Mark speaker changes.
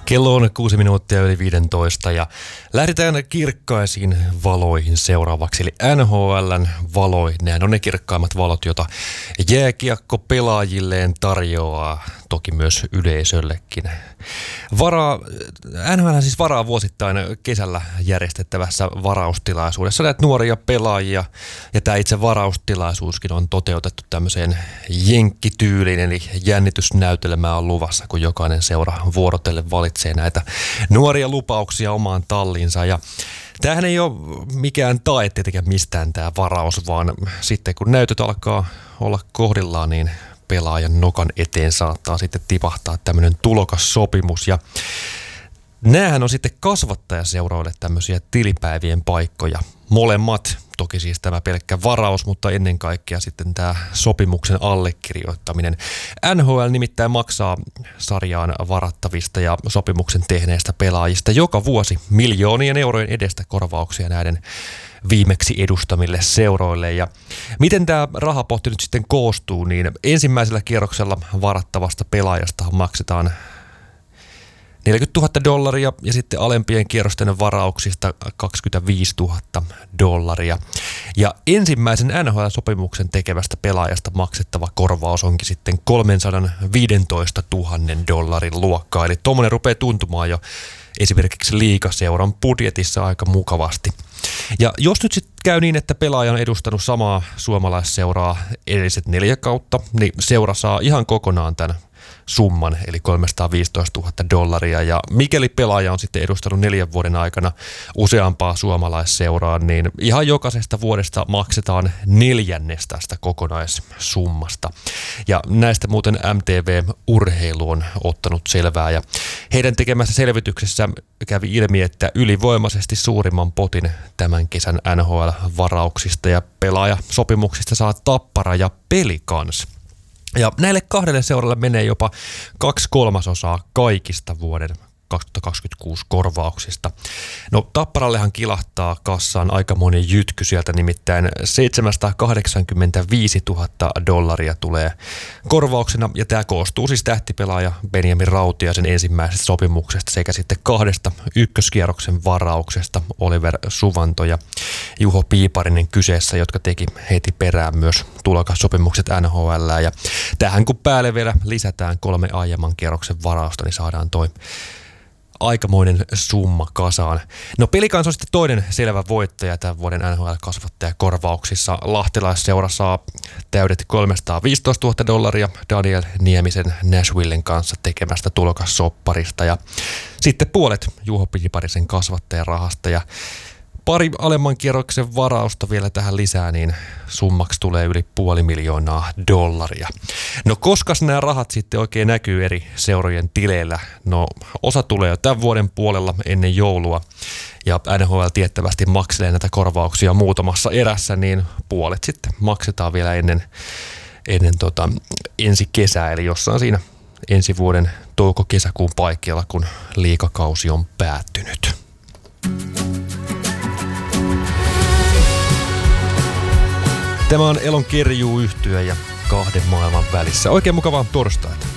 Speaker 1: Kello on 6 minuuttia yli 15 ja lähdetään kirkkaisiin valoihin seuraavaksi. Eli NHL:n valoihin. Nehän on ne kirkkaimmat valot, joita jääkiekko pelaajilleen tarjoaa. Toki myös yleisöllekin. NHL siis varaa vuosittain kesällä järjestettävässä varaustilaisuudessa näitä nuoria pelaajia. Ja tämä itse varaustilaisuuskin on toteutettu tämmöiseen jenkkityyliin, eli jännitysnäytelmää on luvassa, kun jokainen seura vuorotellen valitsee näitä nuoria lupauksia omaan talliinsa. Ja tämähän ei ole mikään tae tietenkään mistään tämä varaus, vaan sitten kun näytöt alkaa olla kohdillaan, niin pelaajan nokan eteen saattaa sitten tipahtaa tämmöinen tulokassopimus. Ja näähän on sitten kasvattajaseuroille tämmöisiä tilipäivien paikkoja. Molemmat, toki siis tämä pelkkä varaus, mutta ennen kaikkea sitten tämä sopimuksen allekirjoittaminen. NHL nimittäin maksaa sarjaan varattavista ja sopimuksen tehneistä pelaajista joka vuosi miljoonien eurojen edestä korvauksia näiden viimeksi edustamille seuroille. Ja miten tämä rahapotti nyt sitten koostuu, niin ensimmäisellä kierroksella varattavasta pelaajasta maksetaan $40,000 ja sitten alempien kierrosten varauksista $25,000. Ja ensimmäisen NHL-sopimuksen tekevästä pelaajasta maksettava korvaus onkin sitten $315,000 luokkaa. Eli tuommoinen rupeaa tuntumaan jo esimerkiksi liigaseuran budjetissa aika mukavasti. Ja jos nyt sitten käy niin, että pelaaja on edustanut samaa suomalaisseuraa edelliset 4 kautta, niin seura saa ihan kokonaan tämän summan, eli $315,000. Ja mikäli pelaaja on sitten edustanut 4 vuoden aikana useampaa suomalaisseuraa, niin ihan jokaisesta vuodesta maksetaan 1/4 tästä kokonaissummasta. Ja näistä muuten MTV-urheilu on ottanut selvää. Ja heidän tekemässä selvityksessä kävi ilmi, että ylivoimaisesti suurimman potin tämän kesän NHL-varauksista ja pelaajasopimuksista saa Tappara ja Pelicans. Ja näille 2 seuralle menee jopa 2/3 kaikista vuoden 2026 korvauksista. No Tapparallehan kilahtaa kassaan aikamoinen jytky sieltä, nimittäin $785,000 tulee korvauksena, ja tämä koostuu siis tähtipelaaja Benjamin Rautiaisen ensimmäisestä sopimuksesta sekä sitten 2 ykköskierroksen varauksesta, Oliver Suvanto ja Juho Piiparinen kyseessä, jotka teki heti perään myös tulokassopimukset NHL. Ja tähän kun päälle vielä lisätään 3 aiemman kierroksen varausta, niin saadaan toi aikamoinen summa kasaan. No Pelicans on sitten toinen selvä voittaja tämän vuoden NHL-kasvattajakorvauksissa. Lahtelaisseura saa täydet $315,000 Daniel Niemisen Nashvillen kanssa tekemästä tulokassopparista ja sitten puolet Juho Piiparisen kasvattajarahasta ja pari alemman kierroksen varausta vielä tähän lisää, niin summaksi tulee yli $500,000. No koskas nämä rahat sitten oikein näkyy eri seurojen tileillä? No osa tulee jo tämän vuoden puolella ennen joulua ja NHL tiettävästi makselee näitä korvauksia muutamassa erässä, niin puolet sitten maksetaan vielä ennen ensi kesää, eli jossain siinä ensi vuoden touko-kesäkuun paikkeilla, kun liigakausi on päättynyt. Tämä on Elon Kerjuu-yhtye ja 2 maailman välissä. Oikein mukavaa torstaita.